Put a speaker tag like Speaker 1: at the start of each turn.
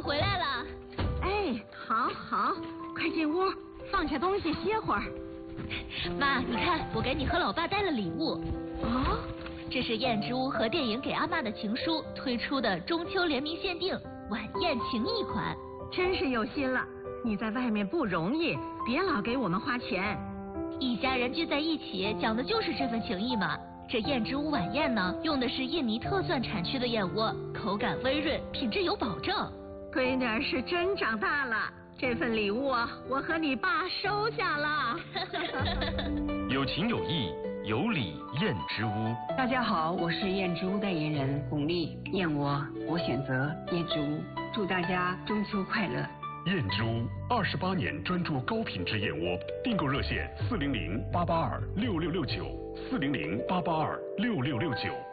Speaker 1: 回来了。
Speaker 2: 哎，好，快进屋，放下东西歇会儿。
Speaker 1: 妈，你看，我给你和老爸带了礼物。
Speaker 2: 哦，
Speaker 1: 这是燕之屋和电影给阿嬷的情书推出的中秋联名限定晚宴情谊款。
Speaker 2: 真是有心了。你在外面不容易，别老给我们花钱。
Speaker 1: 一家人聚在一起，讲的就是这份情谊嘛。这燕之屋晚宴呢，用的是印尼特蒜产区的燕窝，口感温润，品质有保证。
Speaker 2: 闺女儿是真长大了，这份礼物啊，我和你爸收下了。
Speaker 3: 有情有义，有礼燕之屋。
Speaker 4: 大家好，我是燕之屋代言人巩俐，燕窝我选择燕之屋，祝大家中秋快乐。
Speaker 5: 燕之屋28年专注高品质燕窝，订购热线400-882-6669，400-882-6669。